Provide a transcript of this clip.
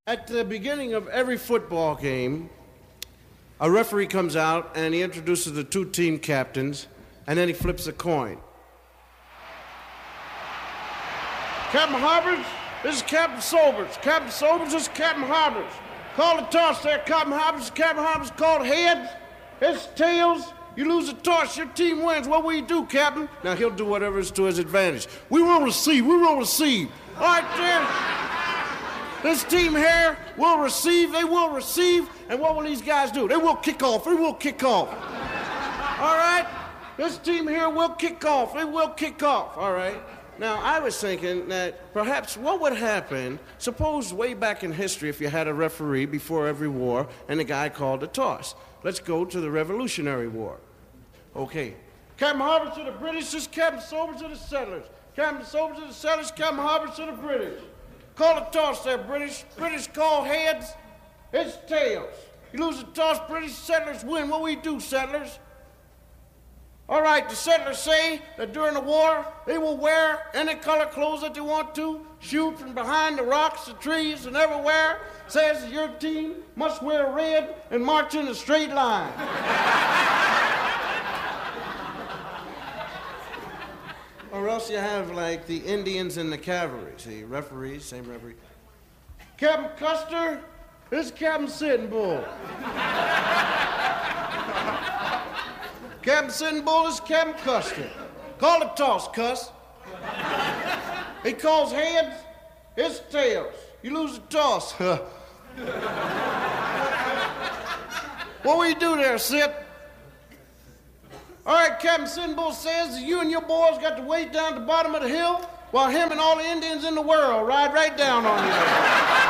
At the beginning of every football game, a referee comes out and he introduces the two team captains, and then he flips a coin. Captain Harbers, this is Captain Sobers. Captain Sobers, this is Captain Harbers. Call the toss there, Captain Harbers. Captain Harbers called heads. It's tails. You lose the toss, your team wins. What will you do, Captain? Now, he'll do whatever is to his advantage. We will receive. All right, then. This team here will receive. They will receive. And what will these guys do? They will kick off. All right? This team here will kick off. They will kick off. All right? Now, I was thinking that perhaps what would happen, suppose way back in history if you had a referee before every war and the guy called a toss. Let's go to the Revolutionary War. Okay. Captain Harbers to the British, this is Captain Sobers to the settlers. Captain Sobers to the settlers, Captain Harbers to the British. Call a toss there, British. British call heads, it's tails. You lose the toss, British settlers win. What will you do, settlers? All right, the settlers say that during the war, they will wear any color clothes that they want to, shoot from behind the rocks, the trees, and everywhere. Says that your team must wear red and march in a straight line. Or else you have, like, the Indians and the cavalry. See, referees, same referee. Captain Custer, this is Captain Sitting Bull. Captain Sitting Bull, this is Captain Custer. Call the toss, Cuss. He calls heads, it's tails. You lose the toss. What will you do there, Sit? All right, Captain Sitting Bull says that you and your boys got to wait down at the bottom of the hill while him and all the Indians in the world ride right down on you.